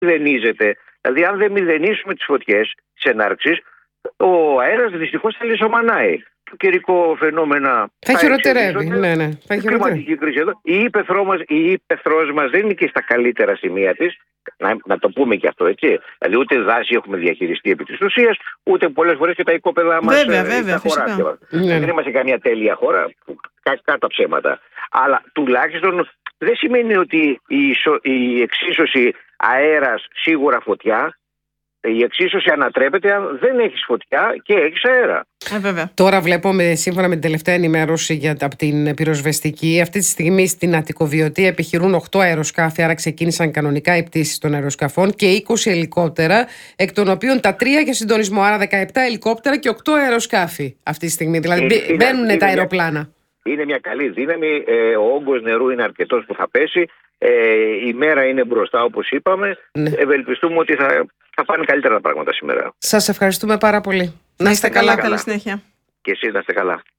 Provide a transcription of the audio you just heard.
μηδενίζεται. Δηλαδή, αν δεν μηδενίσουμε τις φωτιές της ενάρξης, ο αέρας δυστυχώς θα λησομανάει. Το καιρικό φαινόμενα θα χειροτερεύει. Ναι. Η κλιματική κρίση εδώ. Η ύπαιθρός μας δεν είναι και στα καλύτερα σημεία της. Να το πούμε και αυτό, έτσι. Δηλαδή, ούτε δάση έχουμε διαχειριστεί επί της ουσίας, ούτε πολλές φορές και τα οικόπεδά μας. Βέβαια, φυσικά. Δεν είμαστε καμία τέλεια χώρα, κάτω ψέματα. Αλλά τουλάχιστον δεν σημαίνει ότι η εξίσωση αέρας σίγουρα φωτιά. Η εξίσωση ανατρέπεται αν δεν έχεις φωτιά και έχεις αέρα. Βέβαια. Τώρα βλέπουμε, σύμφωνα με την τελευταία ενημέρωση από την πυροσβεστική, αυτή τη στιγμή στην Αττικοβιωτή επιχειρούν 8 αεροσκάφη, άρα ξεκίνησαν κανονικά οι πτήσεις των αεροσκαφών, και 20 ελικόπτερα, εκ των οποίων τα 3 για συντονισμό, άρα 17 ελικόπτερα και 8 αεροσκάφη αυτή τη στιγμή. Δηλαδή μπαίνουν τα αεροπλάνα. Είναι μια καλή δύναμη, ο όγκος νερού είναι αρκετός που θα πέσει, η μέρα είναι μπροστά όπως είπαμε, ευελπιστούμε ότι θα πάνε καλύτερα τα πράγματα σήμερα. Σας ευχαριστούμε πάρα πολύ. Να είστε καλά, καλή συνέχεια. Και εσείς να είστε καλά.